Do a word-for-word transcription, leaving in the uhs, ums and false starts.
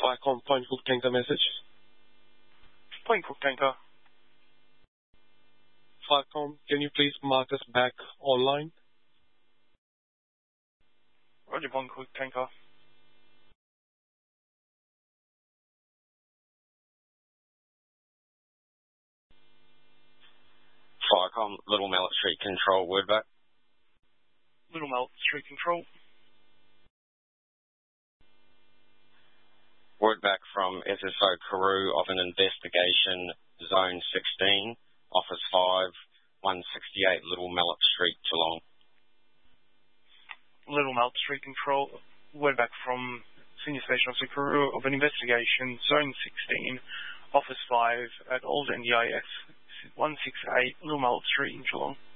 Firecom, Point Cook Tanker message. Point Cook Tanker. Firecom, can you please mark us back online? Roger, Point Cook Tanker. Firecom, Little Mallet Street Control, word back. Little Mallet Street Control. Word back from S S O Karoo of an investigation, Zone sixteen, Office five, one sixty-eight Little Mallet Street, Geelong. Little Mallet Street Control. Word back from Senior Station Officer Karoo of an investigation, Zone sixteen, Office five at Old N D I S, one sixty-eight Little Mallet Street in Geelong.